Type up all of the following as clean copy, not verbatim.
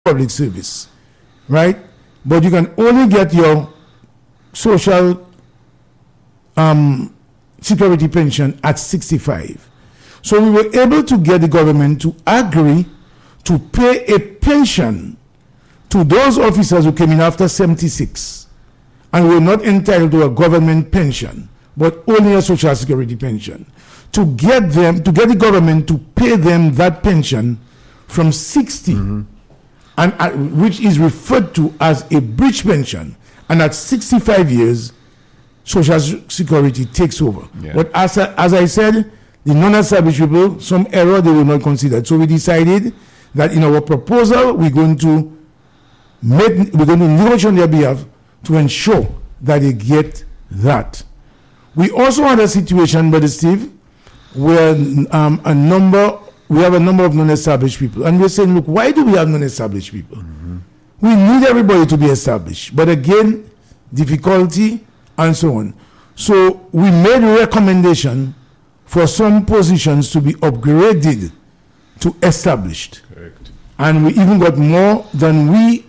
public service, right? But you can only get your social security pension at 65. So we were able to get the government to agree to pay a pension to those officers who came in after 76 and were not entitled to a government pension, but only a social security pension. To get the government to pay them that pension from 60, and which is referred to as a bridge pension, and at 65 years, Social Security takes over. Yeah. But as I said, the non-established people, some error they will not consider. So we decided that in our proposal, we're going to negotiate on their behalf to ensure that they get that. We also had a situation, Brother Steve, where we have a number of non-established people, and we're saying, look, why do we have non-established people? We need everybody to be established, but again, difficulty and so on. So we made a recommendation for some positions to be upgraded to established. Correct. And we even got more than we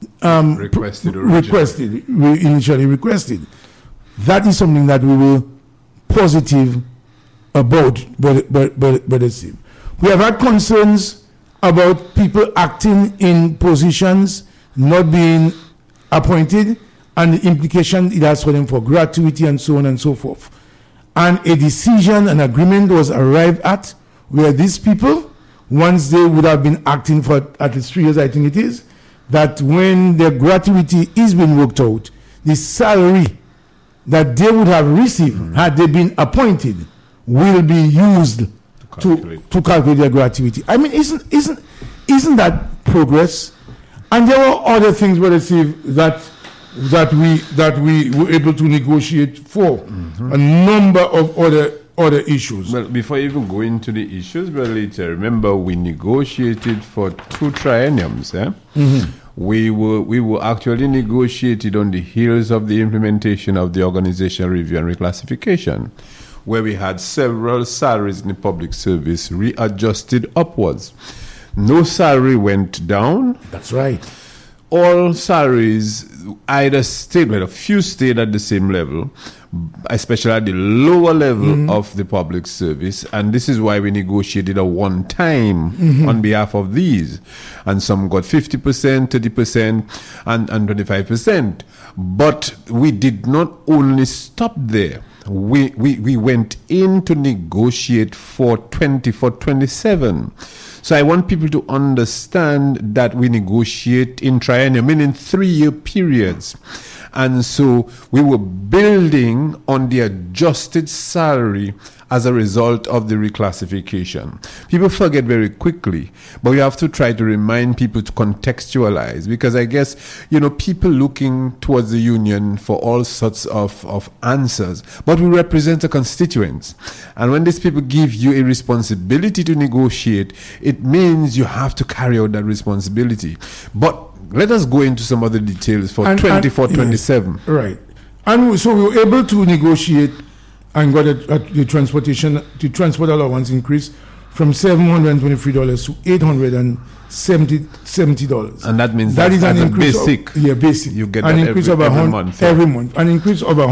initially requested. That is something that we were positive about, but Steve. We have had concerns about people acting in positions not being appointed and the implication it has for them for gratuity and so on and so forth. And a decision, an agreement was arrived at where these people, once they would have been acting for at least 3 years, I think it is, that when their gratuity is being worked out, the salary that they would have received had they been appointed will be used to calculate their gratuity. I mean, isn't that progress? And there were other things, Brother Steve, that we were able to negotiate for a number of other issues. Well, before you even go into the issues, Brother Later, remember we negotiated for 2 trienniums. We were actually negotiated on the heels of the implementation of the organizational review and reclassification, where we had several salaries in the public service readjusted upwards. No salary went down. That's right. All salaries either stayed, but a few stayed at the same level, especially at the lower level of the public service. And this is why we negotiated a one-time on behalf of these. And some got 50%, 30%, and 25%. But we did not only stop there. We went in to negotiate for 27. So I want people to understand that we negotiate in triennial, meaning 3-year periods. And so we were building on the adjusted salary as a result of the reclassification. People forget very quickly, but we have to try to remind people to contextualize, because I guess, people looking towards the union for all sorts of answers, but we represent a constituents. And when these people give you a responsibility to negotiate, it means you have to carry out that responsibility. But let us go into some other details for 24-27. Yes, right. And so we were able to negotiate and got the transport allowance increase from $723 to $870. And that means that is an increase basic. Basic. You get an that increase every month. Every month. An increase of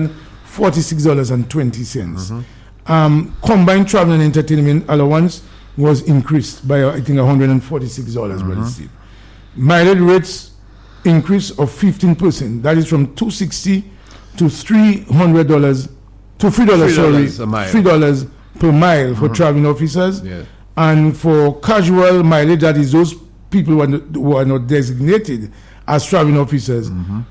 $146.20. Combined travel and entertainment allowance was increased by, I think, $146. Steve. Mileage rates increase of 15%. That is from $260 to $300 to $3 per mile for traveling officers. Yeah. And for casual mileage, that is those people who are not designated as traveling officers, from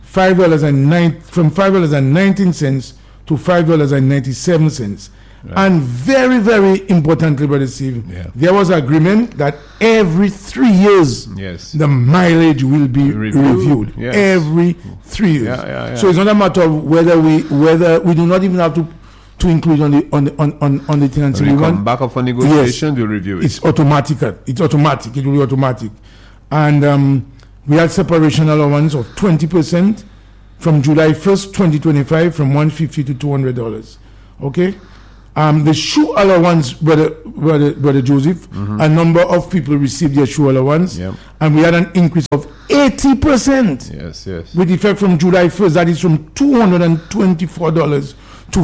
$5.19 to $5.97. Right. And very, very importantly, Brother Steve, there was agreement that every 3 years, the mileage will be reviewed. Yes. Every 3 years. So it's not a matter of whether we do not even have to include on the tenancy. When we come back up for negotiations, we'll review it. It's automatic. It will be automatic. And we had separation allowance of 20% from July 1st, 2025, from $150 to $200. Okay. The shoe allowance, Brother Joseph, a number of people received their shoe allowance, and we had an increase of 80%. Yes. With effect from July 1st, that is from $224 to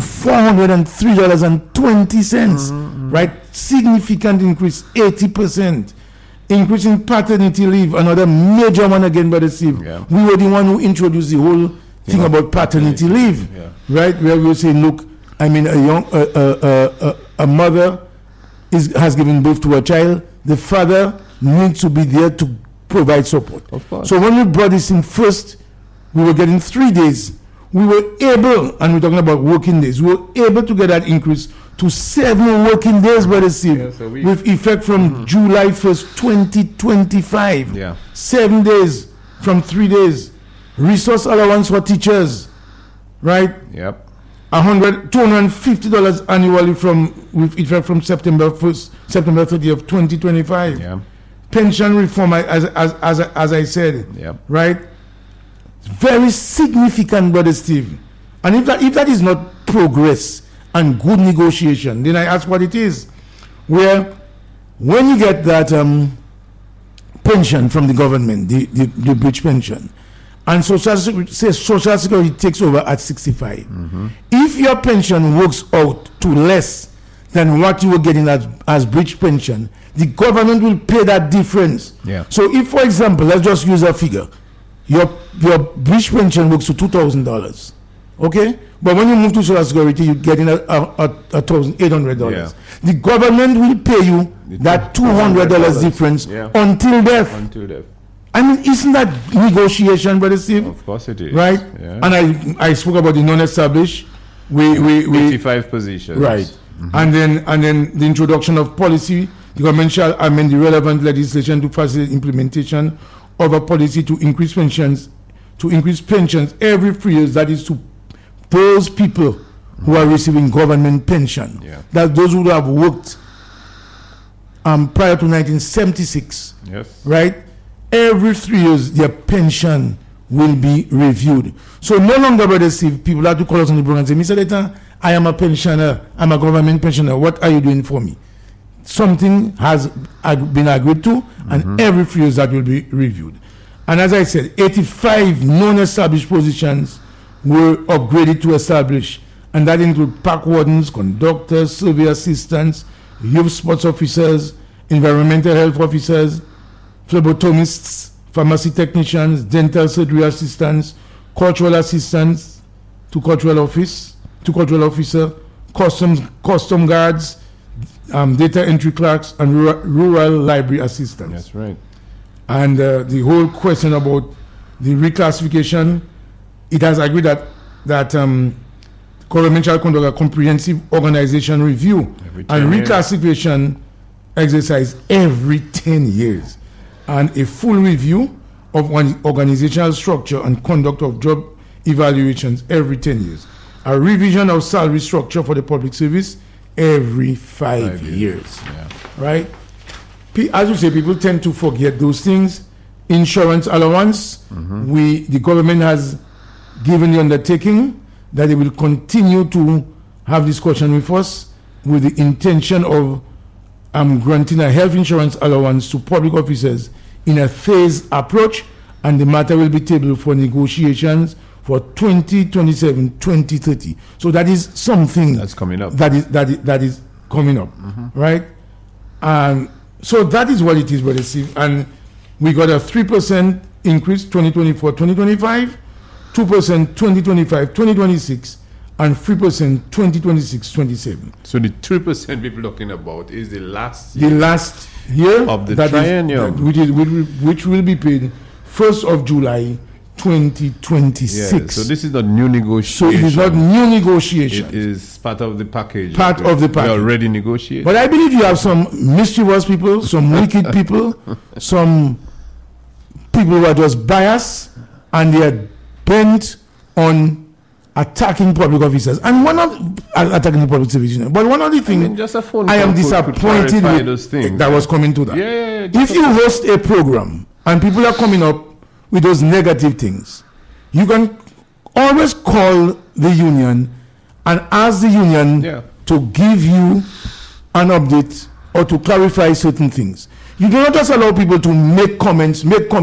$403.20, right? Significant increase, 80%. Increase in paternity leave, another major one again, Brother Steve. Yeah. We were the one who introduced the whole thing about paternity leave, right? Where we were saying, look, I mean, a mother has given birth to a child. The father needs to be there to provide support. Of course. So when we brought this in first, we were getting 3 days. We were able, and we're talking about working days, we were able to get that increase to 7 working days, Brother Steve, with effect from July 1st, 2025. 7 days from 3 days. Resource allowance for teachers, right? $250 annually with effect from September 30th, 2025. Pension reform, as I said, right? Very significant, Brother Steve. And if that is not progress and good negotiation, then I ask what it is. Where when you get that pension from the government, the bridge pension, and Social Security takes over at 65. If your pension works out to less than what you were getting as bridge pension, the government will pay that difference. So if, for example, let's just use a figure, your bridge pension works to $2,000, okay? But when you move to Social Security, you're getting $1,800. The government will pay you that $200 difference until death. I mean, isn't that negotiation, Brother Steve? Of course it is. Right? And I spoke about the non-established. 85 positions. Right. And then the introduction of policy. The government shall amend the relevant legislation to facilitate implementation of a policy to increase pensions every 3 years. That is to those people who are receiving government pension. That those who have worked prior to 1976. Right? Every 3 years, their pension will be reviewed. So no longer, Brother Steve, people have to call us on the program and say, Mr. Dayton, I am a pensioner. I'm a government pensioner. What are you doing for me? Something has been agreed to, and every 3 years that will be reviewed. And as I said, 85 non-established positions were upgraded to established, and that include park wardens, conductors, survey assistants, youth sports officers, environmental health officers, phlebotomists, pharmacy technicians, dental surgery assistants, cultural assistants to cultural officer, custom guards, data entry clerks, and rural library assistants. That's right. And the whole question about the reclassification, it has agreed that government shall conduct a comprehensive organization review and reclassification exercise every 10 years. And a full review of one organizational structure and conduct of job evaluations every 10 years. A revision of salary structure for the public service every 5 years. Right? As you say, people tend to forget those things. Insurance allowance, the government has given the undertaking that they will continue to have discussion with us with the intention of granting a health insurance allowance to public officers in a phased approach, and the matter will be tabled for negotiations for 2027-2030. So that is something that's coming up. That is coming up, right? And so that is what it is, Brother Steve. And we got a 3% increase 2024-2025, 2% 2025-2026, and 3% 2026-27. So the 3% people talking about is the last year of the triennium, which will be paid 1st of July 2026. So this is not new negotiation. So it is not new negotiation. It is part of the package. We already negotiated. But I believe you have some mischievous people, some wicked people, some people who are just biased, and they are bent on attacking public officers. And one of attacking the public service union. But one of the things I am disappointed with that was coming to that. If you host a program and people are coming up with those negative things, you can always call the union and ask the union to give you an update or to clarify certain things. You do not just allow people to make comments,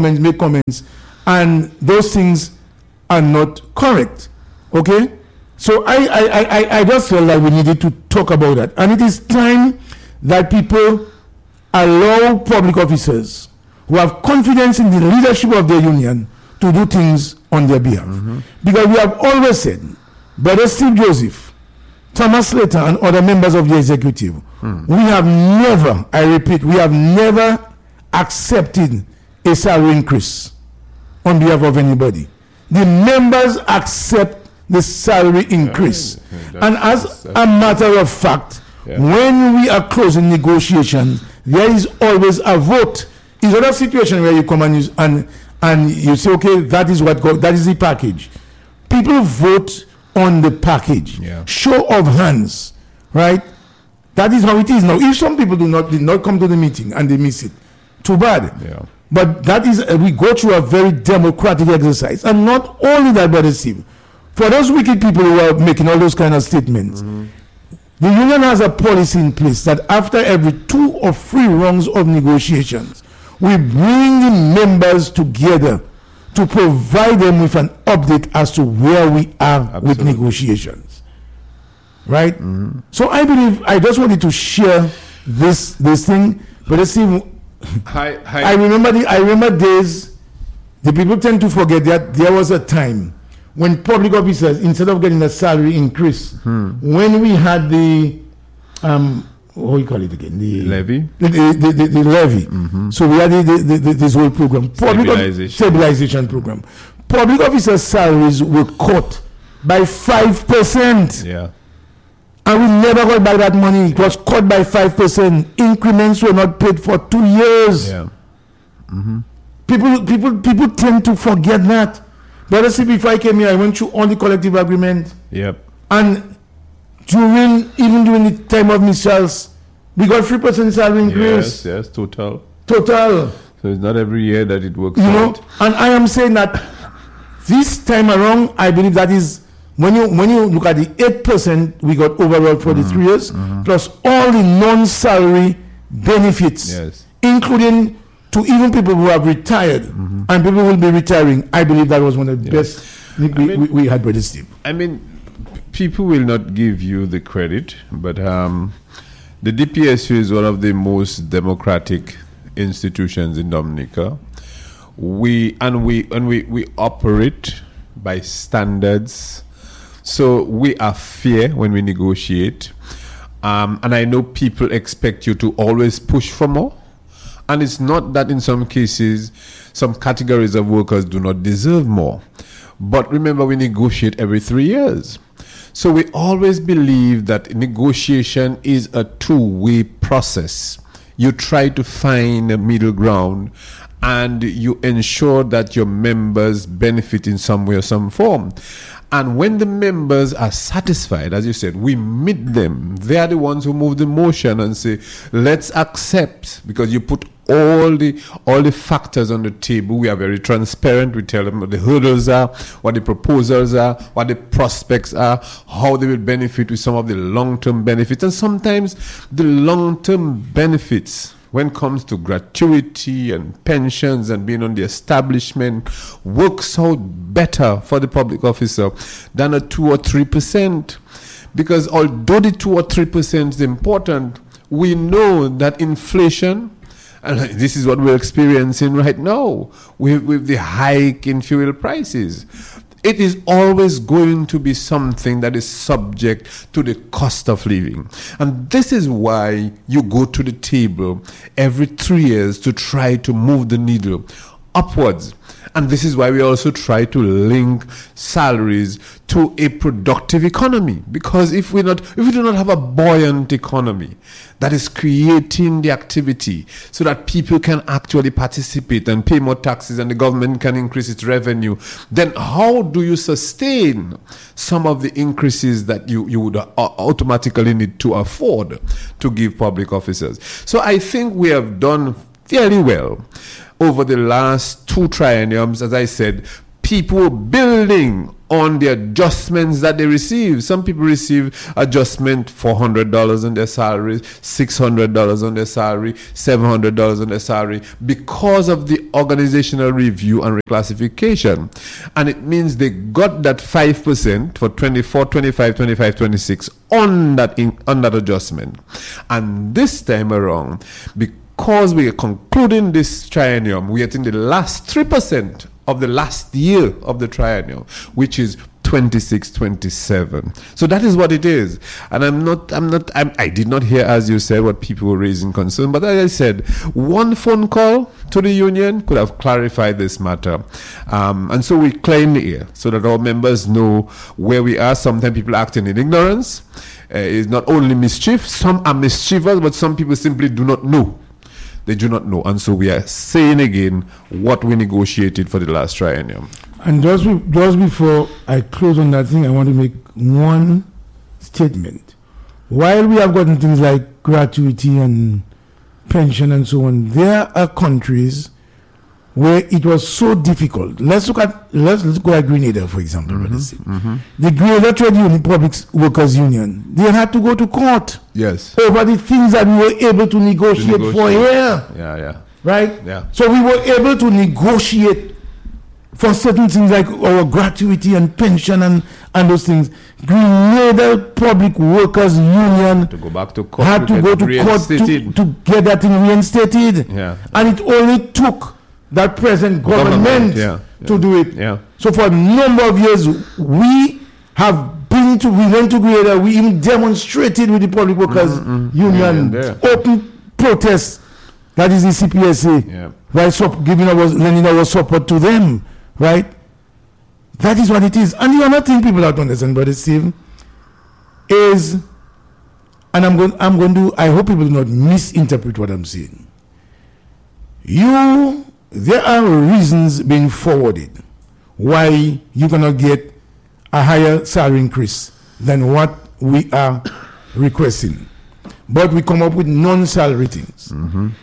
and those things are not correct. Okay? So I just felt like we needed to talk about that. And it is time that people allow public officers who have confidence in the leadership of their union to do things on their behalf. Because we have always said, Brother Steve Joseph, Thomas Slater, and other members of the executive, we have never, I repeat, we have never accepted a salary increase on behalf of anybody. The members accept the salary increase. And as a matter of fact, when we are closing negotiations, there is always a vote. It's not a situation where you come and you say, okay, that is the package. People vote on the package. Show of hands, right? That is how it is now. If some people did not come to the meeting and they miss it, too bad. But that is, we go through a very democratic exercise. And not only that, Brother Steve, for those wicked people who are making all those kind of statements, the union has a policy in place that after every 2 or 3 rounds of negotiations, we bring the members together to provide them with an update as to where we are with negotiations. Right? So I believe, I just wanted to share this thing, but let's see. I remember days, the people tend to forget that there was a time when public officers, instead of getting a salary increase, when we had the what do you call it again? The levy. The levy. So we had this whole program, stabilization program. Public officers' salaries were cut by 5%. And we never got back that money. It was cut by 5%. Increments were not paid for 2 years. People tend to forget that. But let's see, before I came here, I went through all the collective agreement. And during the time of Ms. Charles, we got 3% salary increase. Yes, total. So it's not every year that it works out. And I am saying that this time around, I believe that is, when you look at the 8% we got overall for the 3 years, plus all the non-salary benefits, including to even people who have retired and people who will be retiring, I believe that was one of the best we had, Brother Steve. I mean, people will not give you the credit, but the DPSU is one of the most democratic institutions in Dominica. We operate by standards. So we are fair when we negotiate. And I know people expect you to always push for more. And it's not that in some cases, some categories of workers do not deserve more. But remember, we negotiate every 3 years. So we always believe that negotiation is a two-way process. You try to find a middle ground and you ensure that your members benefit in some way or some form. And when the members are satisfied, as you said, we meet them. They are the ones who move the motion and say, let's accept, because you put all the factors on the table. We are very transparent. We tell them what the hurdles are, what the proposals are, what the prospects are, how they will benefit with some of the long-term benefits. And sometimes the long-term benefits, when it comes to gratuity and pensions and being on the establishment, works out better for the public officer than a 2 or 3%. Because although the 2 or 3% is important, we know that inflation, and this is what we're experiencing right now with the hike in fuel prices, it is always going to be something that is subject to the cost of living. And this is why you go to the table every 3 years to try to move the needle upwards. And this is why we also try to link salaries to a productive economy. Because if we do not have a buoyant economy that is creating the activity so that people can actually participate and pay more taxes and the government can increase its revenue, then how do you sustain some of the increases that you would automatically need to afford to give public officers? So I think we have done fairly well over the last 2 trienniums. As I said, people building on the adjustments that they receive. Some people receive adjustment $400 on their salary, $600 on their salary, $700 on their salary because of the organizational review and reclassification. And it means they got that 5% for 24, 25, 25, 26 on that adjustment. And this time around, because we are concluding this triennium, we are in the last 3% of the last year of the triennium, which is 26-27. So that is what it is. And I did not hear, as you said, what people were raising concern. But as I said, one phone call to the union could have clarified this matter. And so we claim the air so that our members know where we are. Sometimes people acting in ignorance. It's not only mischief. Some are mischievous, but some people simply do not know. They do not know. And so we are saying again what we negotiated for the last triennium. And just before I close on that thing, I want to make one statement. While we have gotten things like gratuity and pension and so on, there are countries where it was so difficult. Let's go at Grenada, for example. The Grenada Trade Union, Public Workers Union, they had to go to court. Yes. Over the things that we were able to negotiate for here. Yeah. Right? Yeah. So we were able to negotiate for certain things like our gratuity and pension and those things. Grenada Public Workers Union to go back to court, had to go to court to get that thing reinstated. Yeah. And it only took that present government to do it. Yeah. So for a number of years, we went to Grenada, we even demonstrated with the Public Workers Union, open protests, that is the CPSA, right? So lending our support to them, right? That is what it is. And the other thing people have to understand, Brother Steve, is, and I hope people do not misinterpret what I'm saying. There are reasons being forwarded why you cannot get a higher salary increase than what we are requesting. But we come up with non-salary things.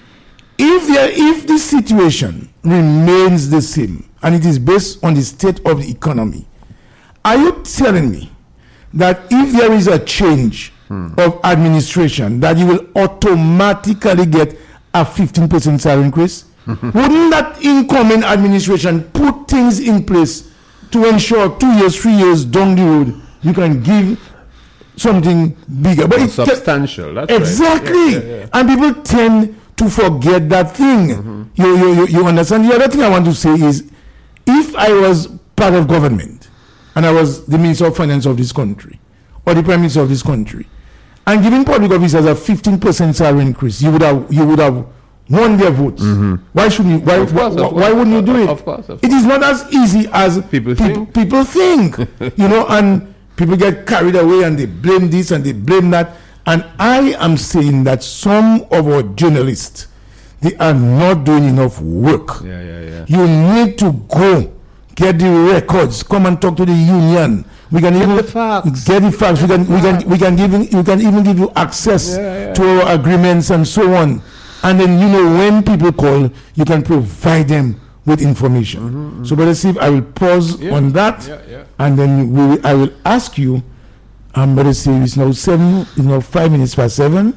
If the situation remains the same, and it is based on the state of the economy, are you telling me that if there is a change of administration, that you will automatically get a 15% salary increase? Wouldn't that incoming administration put things in place to ensure 2 years, 3 years down the road, you can give something bigger? But it's substantial. That's exactly. Right. Yeah. And people tend to forget that thing. You understand? The other thing I want to say is, if I was part of government and I was the Minister of Finance of this country or the Prime Minister of this country, and giving public officers a 15% salary increase, you would have won their votes. Why shouldn't you? Why wouldn't you do it? Of course. It is not as easy as people think. And people get carried away and they blame this and they blame that. And I am saying that some of our journalists, they are not doing enough work. Yeah. You need to go get the records. Come and talk to the union. We can even the facts. get the facts. We can even give you access to our agreements and so on. And then, when people call, you can provide them with information. So, Brother Steve, I will pause on that, and then I will ask you, Brother Steve, it's now 5 minutes past 7.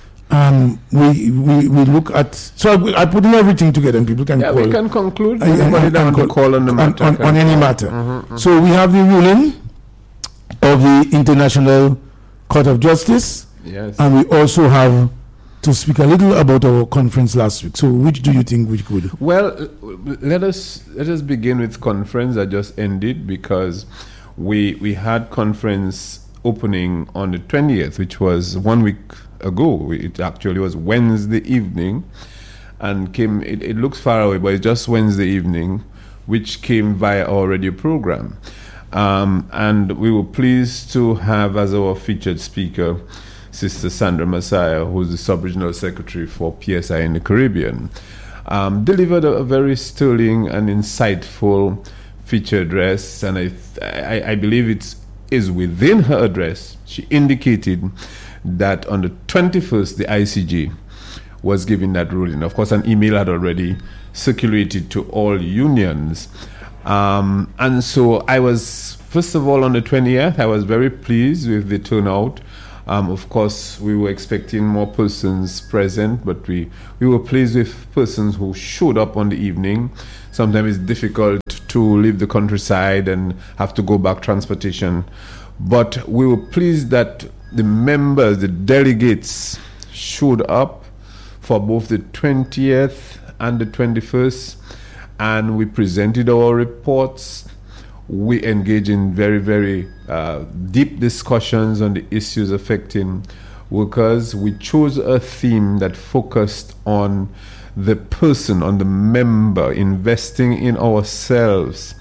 We look at, so I put in everything together, and people can call. We can conclude. Anybody that can call on the matter. On any matter. So we have the ruling of the International Court of Justice, and we also have to speak a little about our conference last week. So which do you think we could? Well, let us begin with conference that just ended, because we had conference opening on the 20th, which was 1 week ago. It actually was Wednesday evening, and it looks far away, but it's just Wednesday evening, which came via our radio program. And we were pleased to have as our featured speaker Sister Sandra Messiah, who's the Sub-Regional Secretary for PSI in the Caribbean, delivered a very sterling and insightful feature address, and I believe it is within her address. She indicated that on the 21st, the ICJ was giving that ruling. Of course, an email had already circulated to all unions. And so I was First of all, on the 20th, I was very pleased with the turnout. Of course, we were expecting more persons present, but we were pleased with persons who showed up on the evening. Sometimes it's difficult to leave the countryside and have to go back transportation. But we were pleased that the members, the delegates, showed up for both the 20th and the 21st, and we presented our reports. We engage in very, very deep discussions on the issues affecting workers. We chose a theme that focused on the person, on the member, investing in ourselves,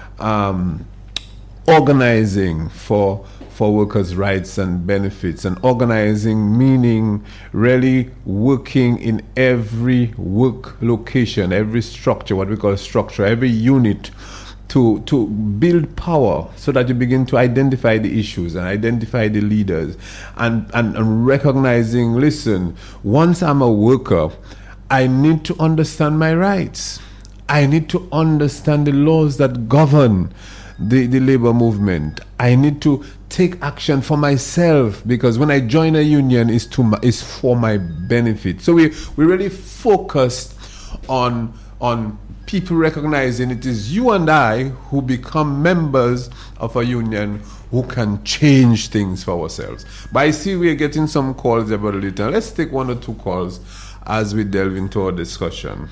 organizing for workers' rights and benefits, and organizing meaning really working in every work location, every structure, what we call a structure, every unit, to build power so that you begin to identify the issues and identify the leaders and recognizing, listen, once I'm a worker, I need to understand my rights. I need to understand the laws that govern the labor movement. I need to take action for myself, because when I join a union, it's for my benefit. So we really focused on people recognizing it is you and I who become members of a union who can change things for ourselves. But I see we're getting some calls about it. Let's take one or two calls as we delve into our discussion.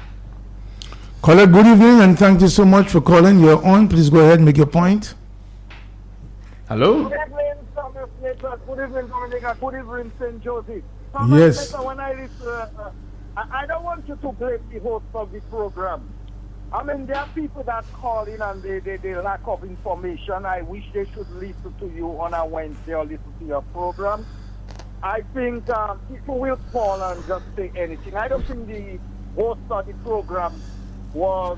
Caller, good evening, and thank you so much for calling. You're on. Please go ahead and make your point. Hello? Good evening, Thomas Network. Good evening, Dominica. Good evening, St. Joseph. Yes. When I listen, I don't want you to blame the host of the program. I mean, there are people that call in and they lack of information. I wish they should listen to you on a Wednesday or listen to your program. I think people will call and just say anything. I don't think the host of the program was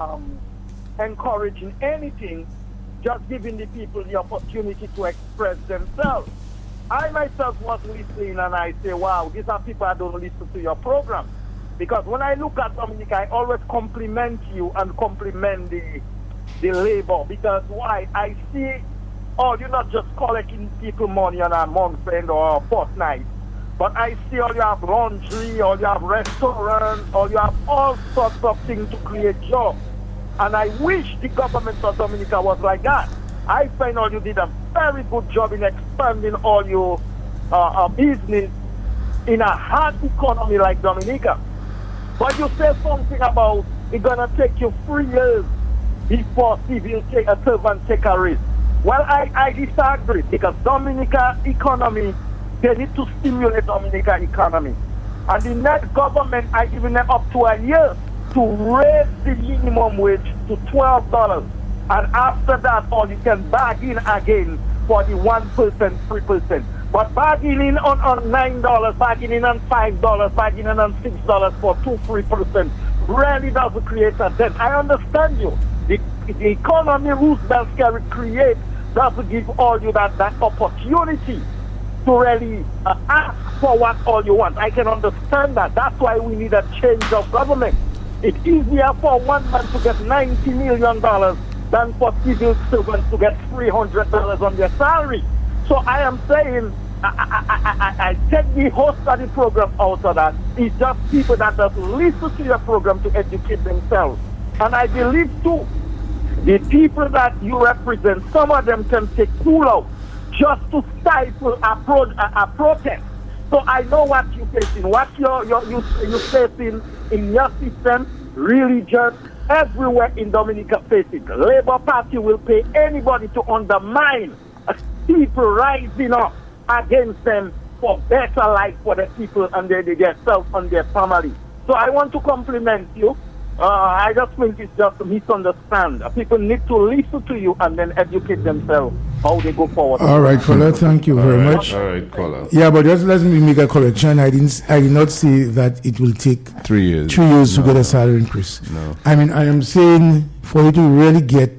encouraging anything, just giving the people the opportunity to express themselves. I myself was listening and I say, wow, these are people that don't listen to your program. Because when I look at Dominica, I always compliment you and compliment the labor. Because why? I see, you're not just collecting people money on a month end or a fortnight, but I see all you have laundry, all you have restaurants, all you have all sorts of things to create jobs. And I wish the government of Dominica was like that. I find all you did a very good job in expanding all your business in a hard economy like Dominica. But you say something about it's going to take you 3 years before civil servant take a risk. Well, I disagree, because Dominica economy, they need to stimulate Dominica economy. And the next government, I give them up to a year to raise the minimum wage to $12. And after that, all you can bargain again for the 1%, 3%. But bargaining on $9, bargaining on $5, bargaining on $6 for 2-3% really doesn't create a dent. I understand you. The economy Roosevelt create doesn't give all you that opportunity to really ask for what all you want. I can understand that. That's why we need a change of government. It's easier for one man to get $90 million than for civil servants to get $300 on their salary. So I am saying, I take the host of the program out of that. It's just people that just listen to your program to educate themselves. And I believe too, the people that you represent, some of them can take too long just to stifle a protest. So I know what you're facing, what you're facing in your system, religion, everywhere in Dominica facing. Labour Party will pay anybody to undermine people rising up against them for better life for the people and themselves and their family. So I want to compliment you. I just think it's just a misunderstand. People need to listen to you and then educate themselves how they go forward. All right, caller. Thank you very much. All right, caller. Yeah, but just let me make a correction. I did not say that it will take 3 years. 2 years to get a salary increase. No. I mean, I am saying for you to really get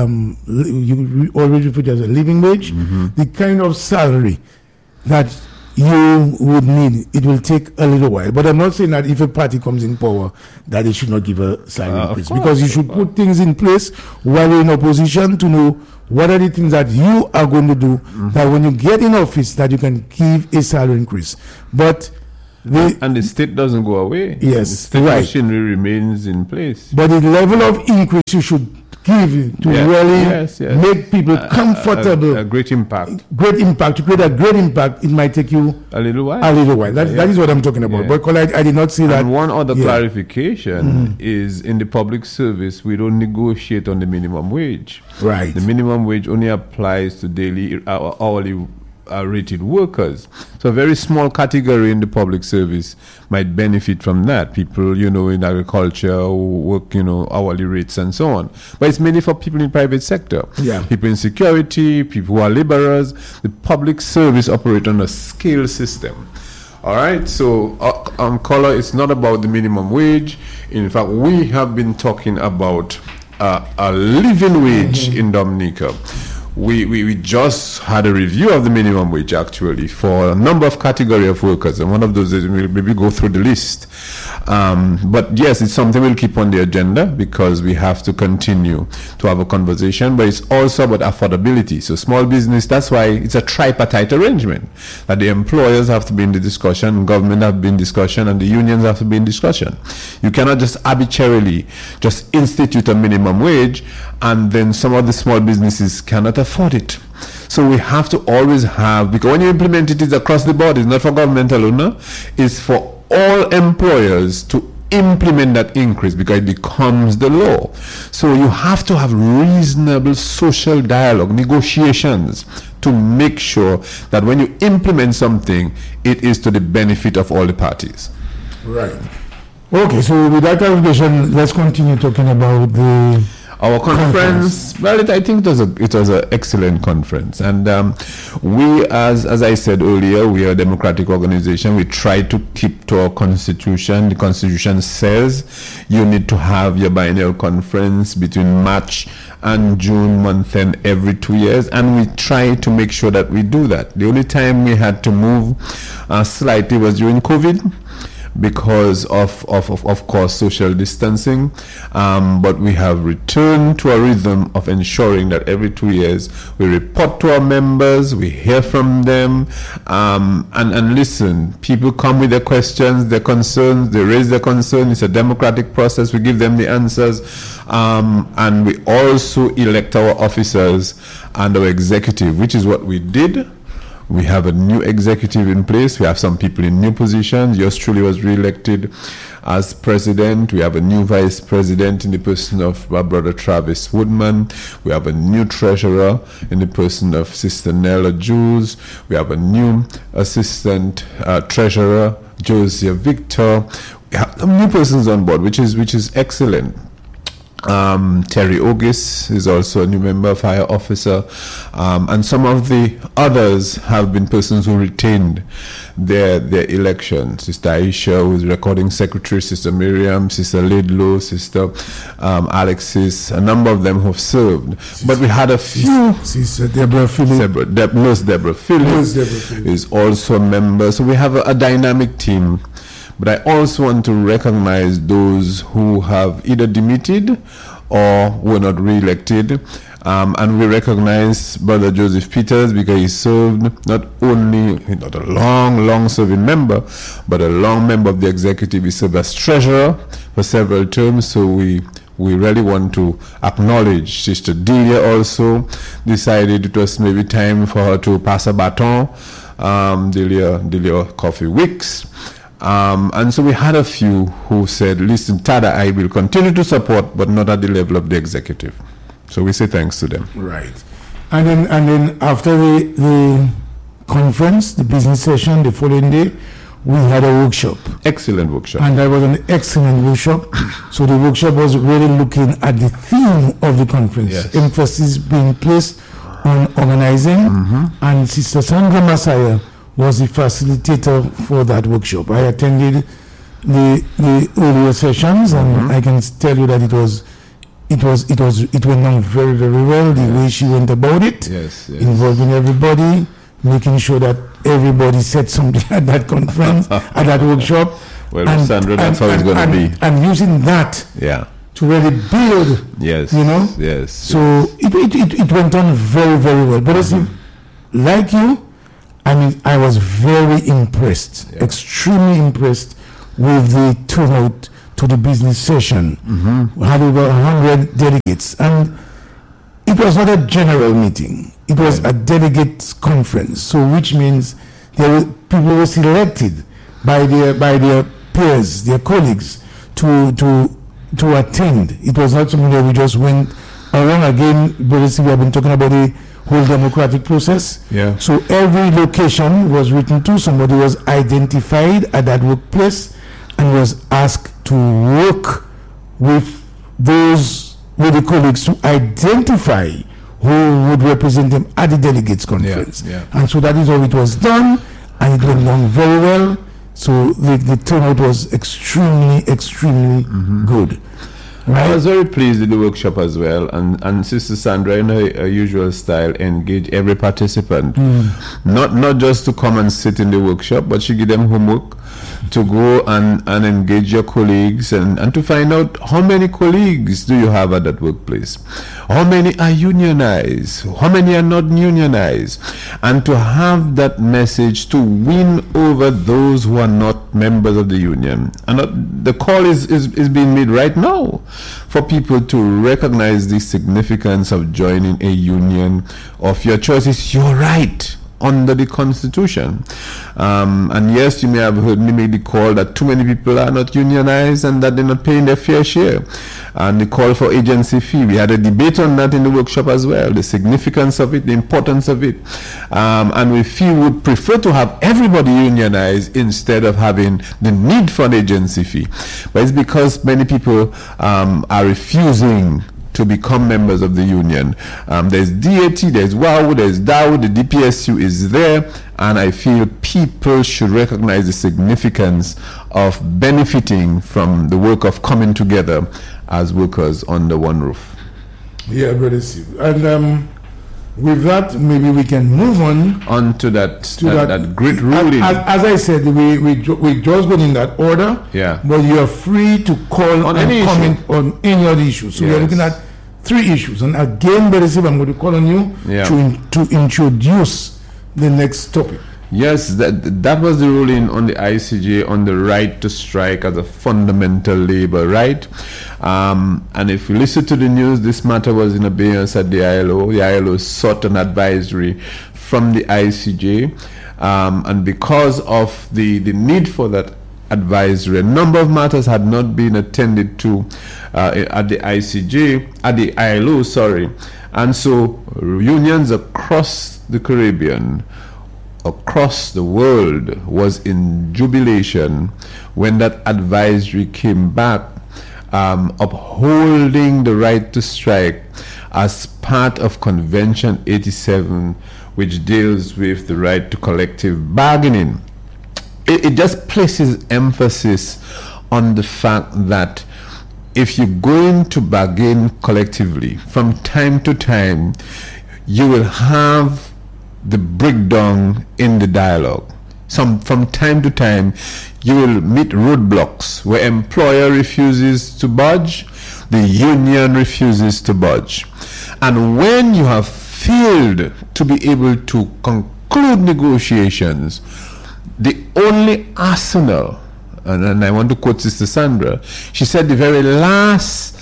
you already put as a living wage, the kind of salary that you would need, it will take a little while. But I'm not saying that if a party comes in power, that they should not give a salary increase. Because you should put things in place while you're in opposition to know what are the things that you are going to do, that when you get in office, that you can give a salary increase. But and the state doesn't go away. Yes, the state machinery remains in place. But the level of increase you should give to really make people comfortable. A great impact. Great impact. To create a great impact, it might take you a little while. That is what I'm talking about. But I did not see that. And one other clarification is, in the public service, we don't negotiate on the minimum wage. Right. The minimum wage only applies to daily, hourly rated workers. So a very small category in the public service might benefit from that. People, in agriculture who work, hourly rates and so on. But it's mainly for people in the private sector. Yeah. People in security, people who are laborers. The public service operate on a scale system. All right, so Color, it's not about the minimum wage. In fact, we have been talking about a living wage in Dominica. We just had a review of the minimum wage, actually, for a number of category of workers, and one of those is we'll maybe go through the list. But yes, it's something we'll keep on the agenda because we have to continue to have a conversation, but it's also about affordability. So small business, that's why it's a tripartite arrangement, that the employers have to be in the discussion, government have to be in discussion, and the unions have to be in discussion. You cannot just arbitrarily just institute a minimum wage and then some of the small businesses cannot afford it. So we have to always have, because when you implement it, it's across the board. It's not for government alone, no? It's for all employers to implement that increase because it becomes the law. So you have to have reasonable social dialogue, negotiations, to make sure that when you implement something, it is to the benefit of all the parties. Right. Okay, so with that clarification, let's continue talking about our conference. Well, I think it was an excellent conference, and we, as I said earlier, we are a democratic organization. We try to keep to our constitution. The constitution says you need to have your biennial conference between March and June month end every 2 years, and we try to make sure that we do that. The only time we had to move slightly was during COVID, because of course social distancing, but we have returned to a rhythm of ensuring that every 2 years we report to our members, we hear from them, and listen. People come with their questions, their concerns, they raise their concerns. It's a democratic process. We give them the answers, and we also elect our officers and our executive, which is what we did. We have a new executive in place. We have some people in new positions. Yours truly was re-elected as president. We have a new vice president in the person of my brother Travis Woodman. We have a new treasurer in the person of Sister Nella Jules. We have a new assistant treasurer, Josiah Victor. We have some new persons on board, which is excellent. Terry Ogis is also a new member of higher officer, and some of the others have been persons who retained their election. Sister Aisha, who is recording secretary, Sister Miriam, Sister Lidlow, Sister Alexis, a number of them who have served. But we had a few. Sister Deborah Phillips. Deborah Phillips is also a member. So we have a dynamic team. But I also want to recognize those who have either demitted or were not re-elected. And we recognize Brother Joseph Peters because he served not a long serving member, but a long member of the executive. He served as treasurer for several terms. So we really want to acknowledge Sister Delia also decided it was maybe time for her to pass a baton. Delia Coffee Wicks. And so we had a few who said, listen, Tada, I will continue to support, but not at the level of the executive. So we say thanks to them. Right. And then after the conference, the business session, the following day, we had a workshop. Excellent workshop. And that was an excellent workshop. So the workshop was really looking at the theme of the conference. Yes. Emphasis being placed on organizing. And Sister Sandra Masaya was the facilitator for that workshop. I attended the earlier sessions, and I can tell you that it went on very, very well. The way she went about it, involving everybody, making sure that everybody said something at that conference, at that workshop. Well, Sandra, that's how it's going to be. And using that to really build, yes. So it went on very, very well. But like you, I mean, I was very impressed, extremely impressed with the turnout to the business session. We had over 100 delegates, and it was not a general meeting. It was a delegates conference. So, which means people were selected by their peers, their colleagues, to attend. It was not something that we just went around again. But we have been talking about the whole democratic process. Yeah. So every location was written to. Somebody was identified at that workplace and was asked to work with the colleagues to identify who would represent them at the delegates conference. And so that is how it was done, and it went down very well. So the turnout was extremely good. Right? I was very pleased with the workshop as well, and Sister Sandra, in her usual style, engaged every participant, not just to come and sit in the workshop, but she gave them homework to go and engage your colleagues and to find out how many colleagues do you have at that workplace, how many are unionized, how many are not unionized, and to have that message to win over those who are not members of the union. And the call is being made right now for people to recognize the significance of joining a union of your choice. It's your right under the Constitution. And yes, you may have heard me make the call that too many people are not unionized and that they're not paying their fair share. And the call for agency fee, we had a debate on that in the workshop as well, the significance of it, the importance of it. And we feel we would prefer to have everybody unionized instead of having the need for an agency fee. But it's because many people are refusing to become members of the union. There's DAT, there's WOW, there's DAO, the DPSU is there, and I feel people should recognize the significance of benefiting from the work of coming together as workers under one roof. Yeah, Brother Steve. And with that, maybe we can move on to that great ruling. As I said, we just went in that order. Yeah. But you are free to call on and comment on any other issues. So we are looking at 3 issues. And again, Brother Steve, I'm going to call on you to introduce the next topic. Yes, that was the ruling on the ICJ on the right to strike as a fundamental labor right. And if you listen to the news, this matter was in abeyance at the ILO. The ILO sought an advisory from the ICJ. And because of the need for that advisory, a number of matters had not been attended to at the ICJ, at the ILO, sorry. And so unions across the Caribbean, across the world, was in jubilation when that advisory came back, upholding the right to strike as part of Convention 87, which deals with the right to collective bargaining. It just places emphasis on the fact that if you're going to bargain collectively, from time to time, you will have the breakdown in the dialogue. From time to time, you will meet roadblocks where employer refuses to budge, the union refuses to budge. And when you have failed to be able to conclude negotiations, the only arsenal, and I want to quote Sister Sandra, she said the very last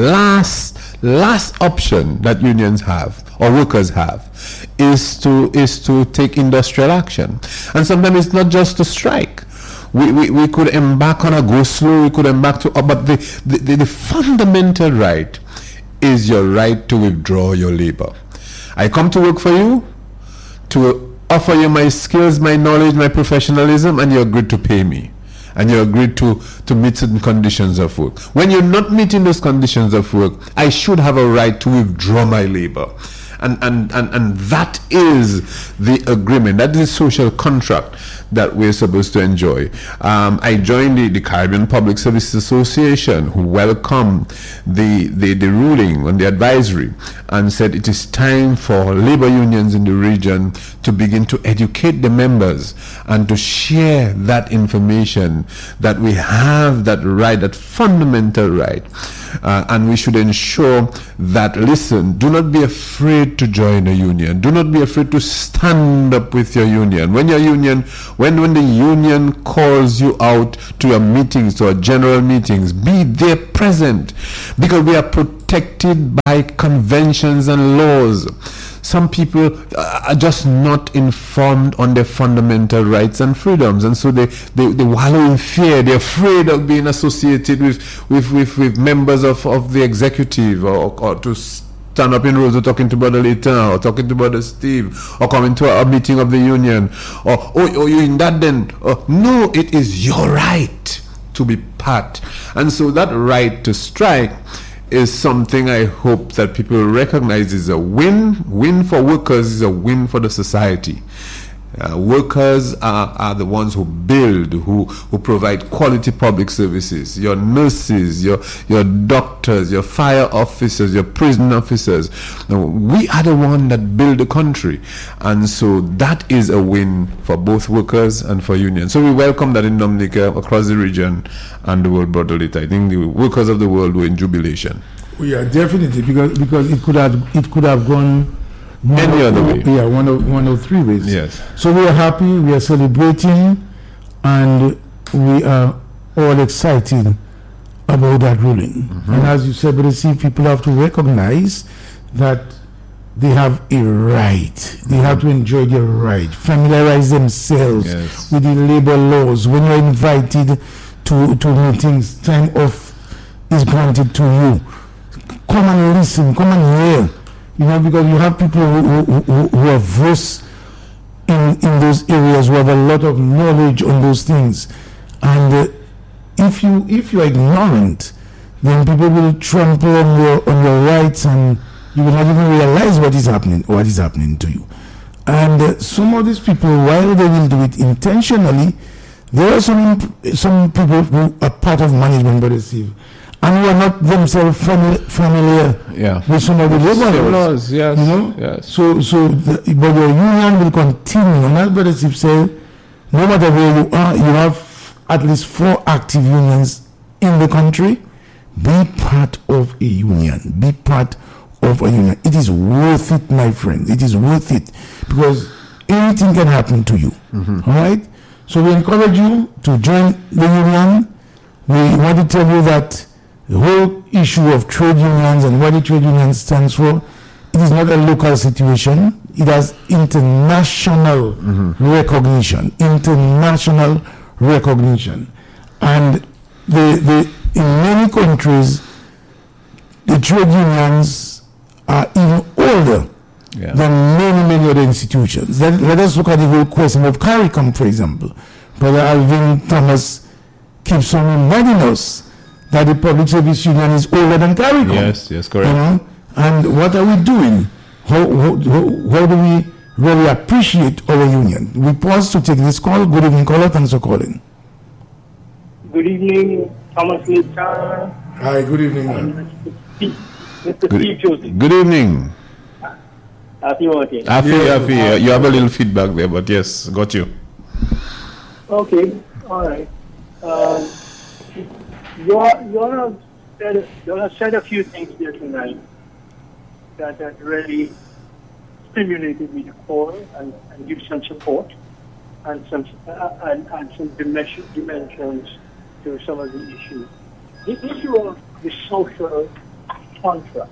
option that unions have or workers have is to take industrial action. And sometimes it's not just to strike. We could embark on a go slow, we could embark to, but the fundamental right is your right to withdraw your labor. I come to work for you to offer you my skills, my knowledge, my professionalism, and you agreed to pay me. And you agreed to meet certain conditions of work. When you're not meeting those conditions of work, I should have a right to withdraw my labor. And that is the agreement. That is the social contract that we're supposed to enjoy. I joined the Caribbean Public Services Association, who welcomed the ruling on the advisory. and said it is time for labor unions in the region to begin to educate the members and to share that information, that we have that right, that fundamental right. And we should ensure that, listen, do not be afraid to join a union. Do not be afraid to stand up with your union. When the union calls you out to your meetings, to our general meetings, be there present, because we are protected by conventions and laws. Some people are just not informed on their fundamental rights and freedoms, and so they wallow in fear. They're afraid of being associated with members of the executive, or to stand up in rows or talking to Brother Leighton or talking to Brother Steve or coming to a meeting of the union, or you in that then. No, it is your right to be part, and so that right to strike is something I hope that people recognize is a win for workers, is a win for the society. Workers are the ones who build, who provide quality public services. Your nurses, your doctors, your fire officers, your prison officers. We are the ones that build the country. And so that is a win for both workers and for unions. So we welcome that in Dominica, across the region, and the world brought it. I think the workers of the world were in jubilation. Yeah, definitely, because it could have gone any other way. Yeah, one of three ways. Yes. So we are happy, we are celebrating, and we are all excited about that ruling. Mm-hmm. And as you said, but see, people have to recognize that they have a right. They have to enjoy their right. Familiarize themselves with the labor laws. When you're invited to meetings, time off is granted to you. Come and listen, come and hear. Because you have people who are versed in those areas, who have a lot of knowledge on those things. And if you are ignorant, then people will trample on your rights, and you will not even realize what is happening to you. And some of these people, while they will do it intentionally, there are some people who are part of management by the civil, and who are not themselves familiar with some of the labor laws. Yes. Yes. So but your union will continue. And as Brother Steve said, no matter where you are, you have at least 4 active unions in the country. Be part of a union. Be part of a union. It is worth it, my friends. It is worth it, because anything can happen to you. Mm-hmm. All right? So we encourage you to join the union. We want to tell you that the whole issue of trade unions and what the trade union stands for, it is not a local situation. It has international recognition. International recognition. And in many countries, the trade unions are even older than many other institutions. Let us look at the whole question of CARICOM, for example. Brother Alvin Thomas keeps on reminding us that the Public Service Union is older than CARICOM. Yes, correct. And what are we doing? How do we really appreciate our union? We pause to take this call. Good evening, caller. Thanks for calling. Good evening, Thomas Leighton. Hi, good evening. Mr. Steve Joseph. Good evening. Happy working. Happy. You have a little feedback there, but yes, got you. Okay, all right. You have said a few things here tonight that really stimulated me to call and give some support and some dimensions to some of the issues. The issue of the social contract,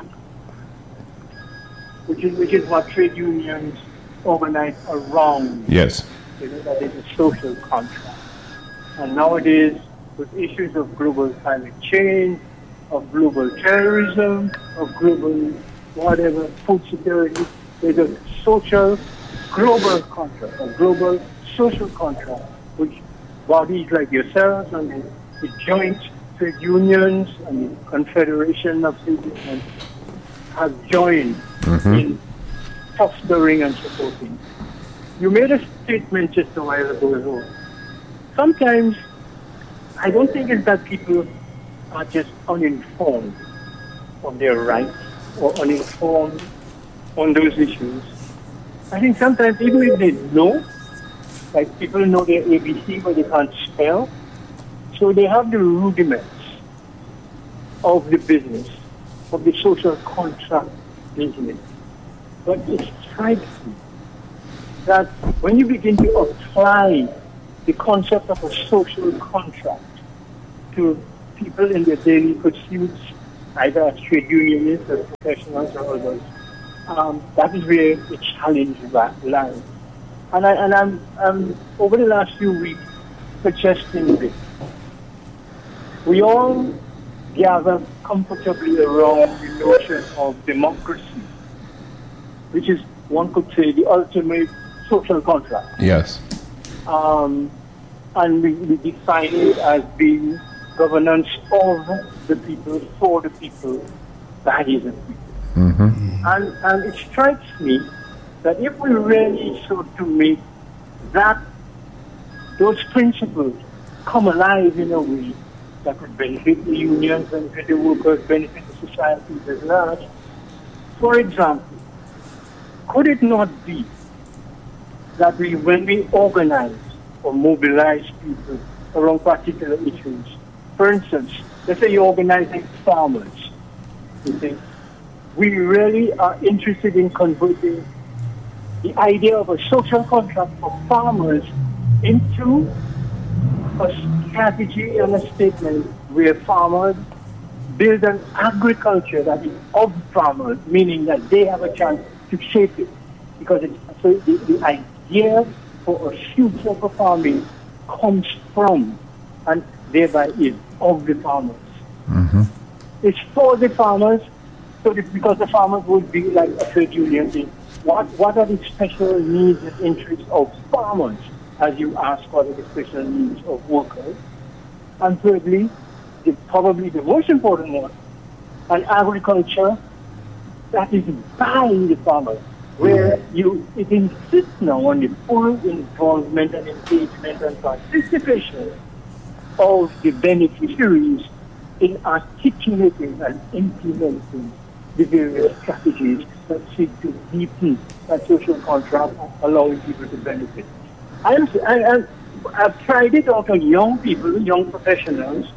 which is what trade unions organize around. Yes. That is a social contract. And nowadays, with issues of global climate change, of global terrorism, of global whatever, food security, there's a social global contract, a global social contract, which bodies like yourselves and the joint trade unions and the Confederation of Trade Unions have joined in fostering and supporting. You made a statement just a while ago. Sometimes I don't think it's that people are just uninformed of their rights or uninformed on those issues. I think sometimes even if they know, like people know their ABC but they can't spell, so they have the rudiments of the business, of the social contract business. But it strikes me that when you begin to apply the concept of a social contract to people in their daily pursuits, either as trade unionists, as professionals, or others, that is where the challenge lies. And I'm over the last few weeks suggesting this. We all gather comfortably around the notion of democracy, which is, one could say, the ultimate social contract. Yes. And we define it as being governance of the people, for the people, by the people. Mm-hmm. And it strikes me that if we really sought to make those principles come alive in a way that would benefit the unions, benefit the workers, benefit the society at large, for example, could it not be that when we organize or mobilize people around particular issues, for instance, let's say you're organizing farmers, you see, we really are interested in converting the idea of a social contract for farmers into a strategy and a statement where farmers build an agriculture that is of farmers, meaning that they have a chance to shape it. Because the idea for a future for farming comes from and thereby is of the farmers. Mm-hmm. It's for the farmers, because the farmers would be like a trade union thing. What are the special needs and interests of farmers, as you ask, what are the special needs of workers? And thirdly, probably the most important one, an agriculture that is by the farmers, where it insists now on the full involvement and engagement and participation of the beneficiaries in articulating and implementing the various strategies that seek to deepen that social contract, allowing people to benefit. I've tried it out on young people, young professionals,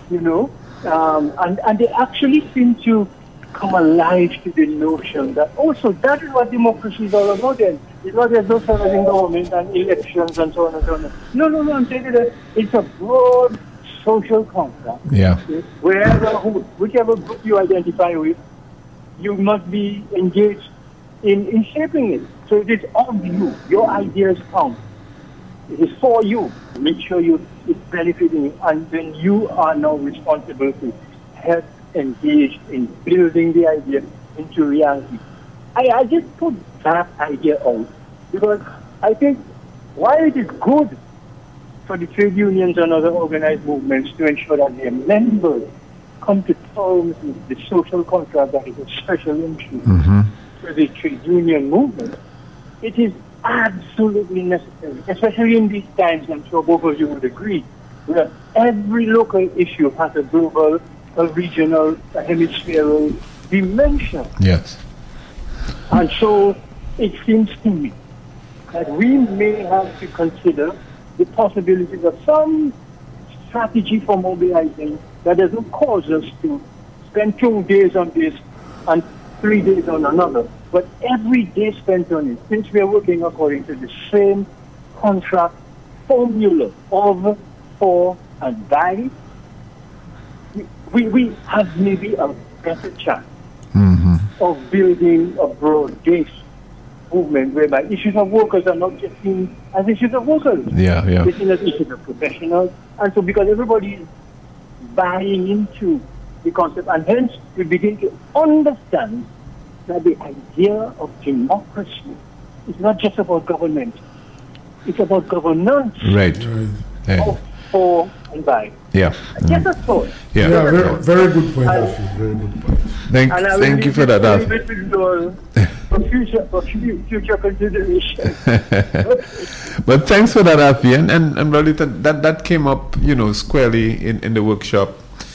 and they actually seem to come alive to the notion that also that is what democracy is all about then. It's not just those serving in government and elections and so on and so on. No, I'm saying that it's a broad social contract. Yeah. Whichever group you identify with, you must be engaged in shaping it. So it is of you. Your ideas count. It is for you. Make sure it's benefiting you. And then you are now responsible to help engage in building the idea into reality. I just put that idea out because I think while it is good for the trade unions and other organized movements to ensure that their members come to terms with the social contract that is a special interest for the trade union movement, it is absolutely necessary, especially in these times, I'm sure both of you would agree, where every local issue has a global, a regional, a hemispherical dimension. Yes. And so it seems to me that we may have to consider the possibilities of some strategy for mobilizing that doesn't cause us to spend 2 days on this and 3 days on another. But every day spent on it, since we are working according to the same contract formula of, for, and by, we have maybe a better chance of building a broad-based movement whereby issues of workers are not just seen as issues of workers. Yeah. They're seen as issues of professionals. And so because everybody is buying into the concept, and hence we begin to understand that the idea of democracy is not just about government. It's about governance. Right. Of, for, and by. Yeah. Just a thought. Yeah. Very, very good point, Alfie. Very good point. Thank you for that, Alfie. For future consideration. But thanks for that, Alfie. And Lolita, that came up, squarely in the workshop.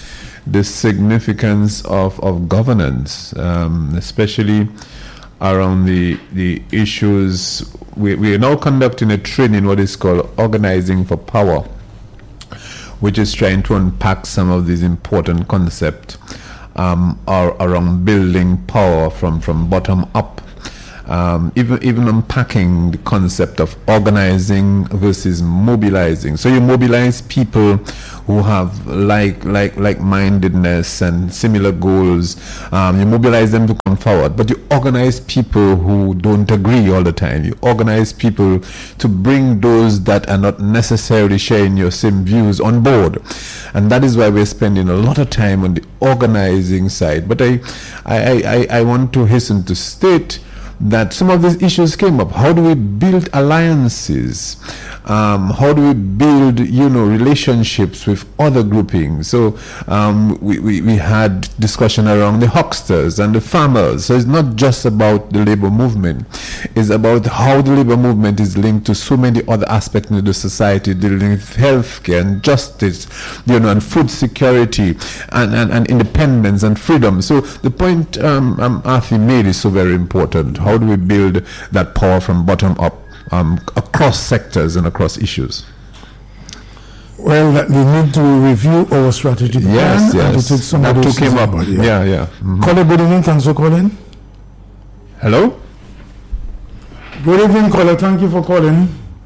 the significance of governance, especially around the issues. We are now conducting a training, what is called Organizing for Power, which is trying to unpack some of these important concepts around building power from bottom up. Even unpacking the concept of organizing versus mobilizing. So you mobilize people who have like-mindedness and similar goals. You mobilize them to come forward, but you organize people who don't agree all the time. You organize people to bring those that are not necessarily sharing your same views on board. And that is why we're spending a lot of time on the organizing side. But I want to hasten to state that some of these issues came up. How do we build alliances? How do we build, relationships with other groupings? So we had discussion around the hucksters and the farmers. So it's not just about the labor movement. It's about how the labor movement is linked to so many other aspects of the society, dealing with healthcare and justice, and food security and independence and freedom. So the point Arthur made is so very important. How do we build that power from bottom up across sectors and across issues? Well, we need to review our strategy plan. Yes. And to take some of those came up. about, Yeah. Mm-hmm. Caller, good evening. Thanks for calling. Hello? Good evening, caller. Thank you for calling.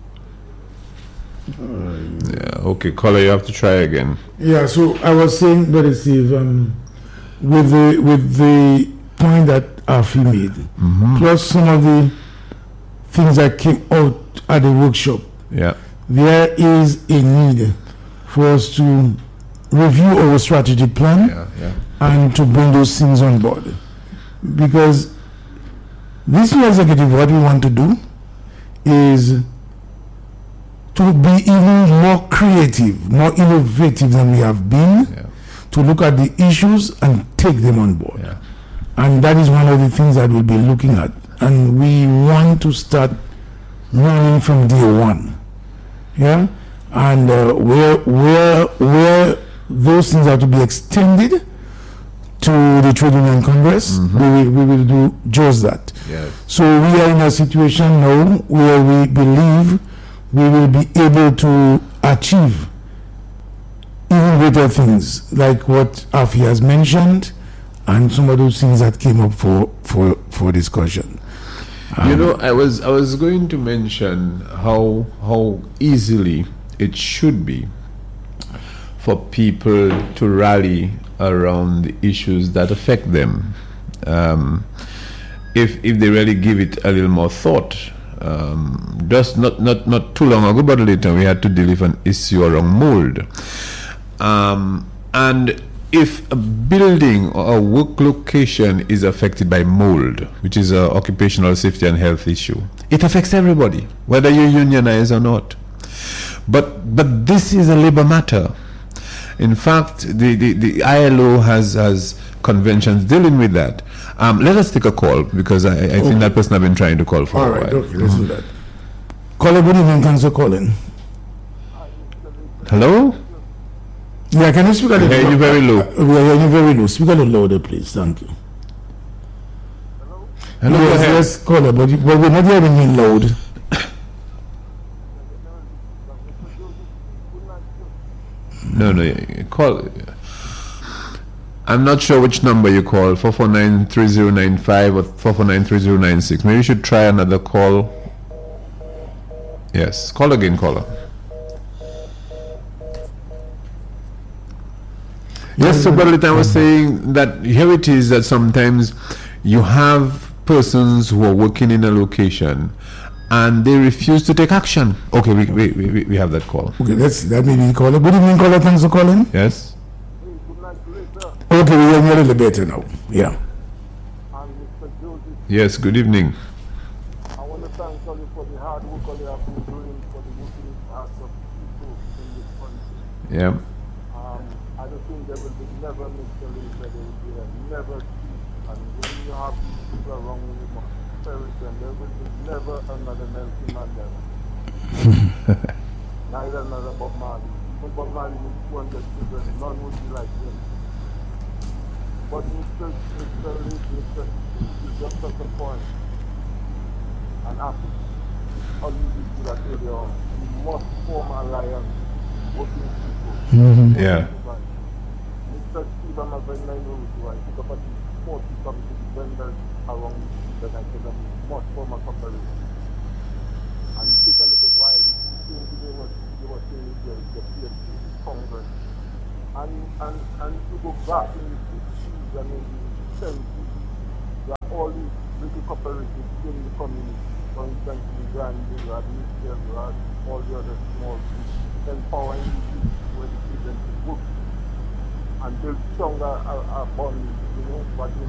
Okay, caller, you have to try again. Yeah, so I was saying, Brother Steve, with the point that Afi made, plus some of the things that came out at the workshop, there is a need for us to review our strategic plan and to bring those things on board. Because this new executive, what we want to do is to be even more creative, more innovative than we have been, to look at the issues and take them on board. And that is one of the things that we'll be looking at. And we want to start running from day one. And where those things are to be extended to the Trade Union Congress, we will do just that. So we are in a situation now where we believe we will be able to achieve even greater things, like what Afi has mentioned, and some of those things that came up for discussion. I was going to mention how easily it should be for people to rally around the issues that affect them, if they really give it a little more thought. Just not too long ago, but later we had to deal with an issue around mold, and if a building or a work location is affected by mold, which is an occupational safety and health issue, it affects everybody, whether you unionize or not. But this is a labor matter. In fact, the ILO has conventions dealing with that. Let us take a call, because I think that person has been trying to call for a while. All right, okay, let's do that. Caller, good evening. Thanks for calling. Hello? Yeah, can you speak a little louder? You very low. We are hearing you very low. Speak a little louder, please. Thank you. Hello? Yes, caller, but we're not hearing you loud. No, call. I'm not sure which number you call, 449-3095 or 449-3096. Maybe you should try another call. Yes, call again, caller. Yes, so Brother I was saying that here it is that sometimes you have persons who are working in a location and they refuse to take action. Okay, we have that call. Okay, that may be the caller. Good evening, caller. Thanks for calling. Yes. Okay, we are a little better now. Yeah. Yes, good evening. I want to thank you for the hard work you have been doing for the working class of people in this country. Yeah. I don't think there will be never necessarily there will be a never peace. And when you have people around you, there will be never another Nelson Mandela. Neither another Bob Marley. When Bob Marley was 200 children, none would be like him. But Mr. just at the point, and after alluded to that earlier on, we must form an alliance working people. Yeah. Mr. Steve, I'm a very nice to I think about 40 something vendors around the United States must form a cooperation. And it takes a little while. They were saying the PMC, Congress. And if you go back in the 60s and in the 70s, there are all these little cooperatives in the community. For instance, in Granville, you had Michelle, you had all the other small groups, empowering the youth to educate them to work and build stronger bond, you know, what is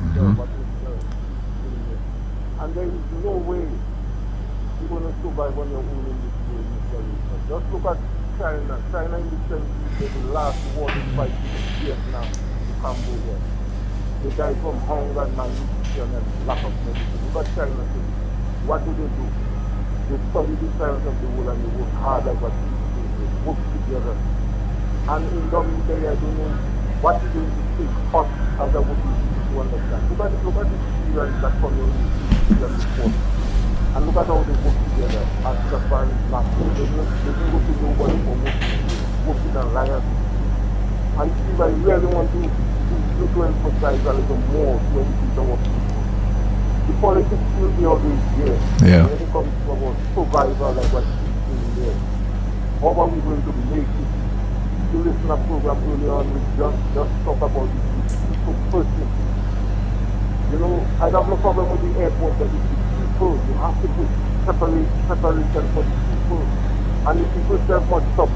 in there. And there is no way you're going to survive on your own in this way, Mr. Richard. Just look at China. China in the 70s, they the last war they fight in Vietnam, in Cambodia. They die from hunger and malnutrition and lack of medicine. Look at China today. What do? They study the science of the world and they work hard as a team. They work together. And in Dominica, I don't know what is going to take us as a working people to understand. Look at the experience that community is before. And look at how they work together as the parents not. They don't go to nobody for working alliance. And Steve, I really want to emphasize a little more when it is our people. The politics will be always there. Yeah. When it comes to about survival, like what she's doing there. How are we going to make it? You listen to a program earlier on, we just talk about the people person. You know, I have no problem with the airport, but it's the people. You have to put separation for the people. And the people say much stuff.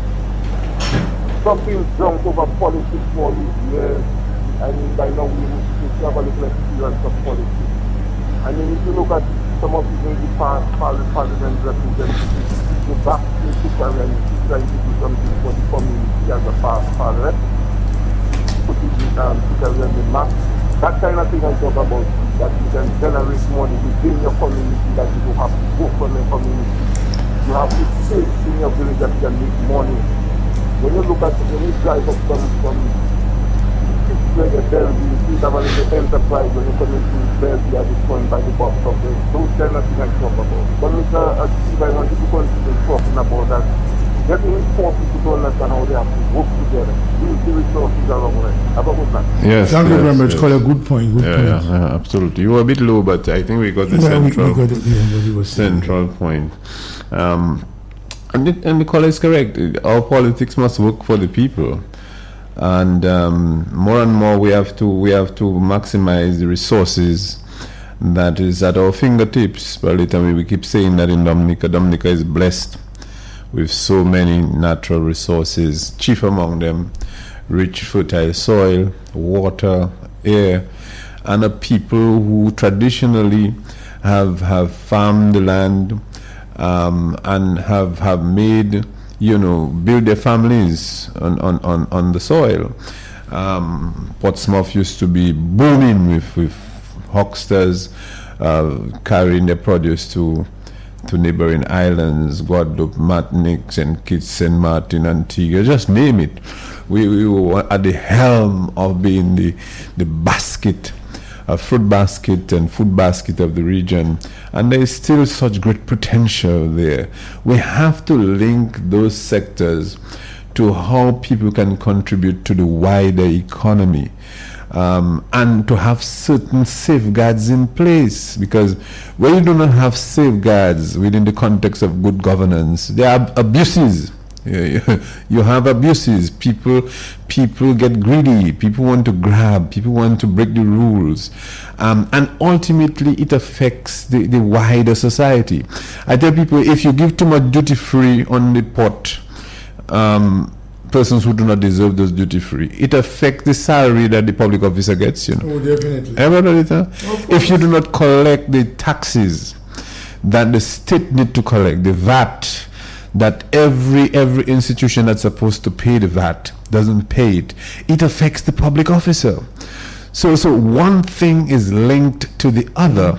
Something's drunk over politics for these years. I mean, by now we have a little experience of politics. I mean, if you look at some of the maybe parliament representatives, go back to Kitchener and trying to do something for the community as a parliament, put it in Kitchener and the map. That kind of thing I talk about, that you can generate money within your community, that you don't have to go from your community. You have to stay in your village that you can make money. When you look at, when you drive up from where you Bellevue, you see that one is the enterprise when you come into Bellevue at this point by the box office. Those kind of things I talk about. But Mr. Steve, I want you to continue talking about that. Getting poor people to understand how they have to work together. Use the resources around there. Have a good night. Yes. Thank you very much. Call a good point. Good point. Yeah, absolutely. You were a bit low, but I think we got the central point. And the caller is correct. Our politics must work for the people, and more we have to maximize the resources that is at our fingertips. But later we keep saying that in Dominica is blessed with so many natural resources, chief among them rich fertile soil, water, air, and a people who traditionally have farmed the land and have made, build their families on the soil. Portsmouth used to be booming with hucksters carrying their produce to neighboring islands, Guadeloupe, Martinique, St. Kitts, St. Martin, Antigua, just name it. We were at the helm of being the basket, fruit basket and food basket of the region, and there is still such great potential there. We have to link those sectors to how people can contribute to the wider economy. And to have certain safeguards in place, because when you do not have safeguards within the context of good governance, there are abuses. You have abuses. People get greedy. People want to grab. People want to break the rules, and ultimately it affects the wider society. I tell people, if you give too much duty free on the pot, persons who do not deserve those duty free, it affects the salary that the public officer gets. Oh, definitely. If you do not collect the taxes that the state need to collect, the VAT, that every institution that's supposed to pay the VAT doesn't pay it, it affects the public officer. So one thing is linked to the other,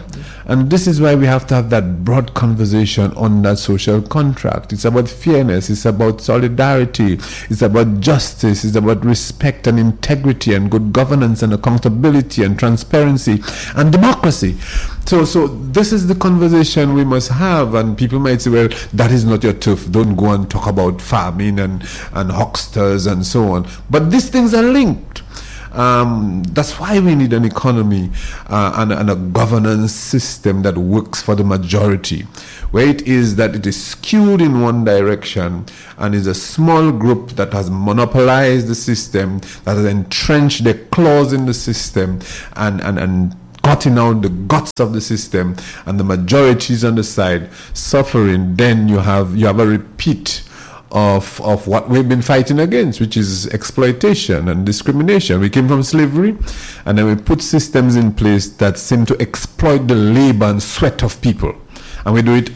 And this is why we have to have that broad conversation on that social contract. It's about fairness, it's about solidarity, it's about justice, it's about respect and integrity and good governance and accountability and transparency and democracy. So this is the conversation we must have, and people might say, well, that is not your turf. Don't go and talk about farming and hucksters and so on. But these things are linked. That's why we need an economy and a governance system that works for the majority, where it is that it is skewed in one direction and is a small group that has monopolized the system, that has entrenched their claws in the system and cutting out the guts of the system, and the majority is on the side suffering. Then you have a repeat of what we've been fighting against, which is exploitation and discrimination. We came from slavery, and then we put systems in place that seem to exploit the labor and sweat of people, and we do it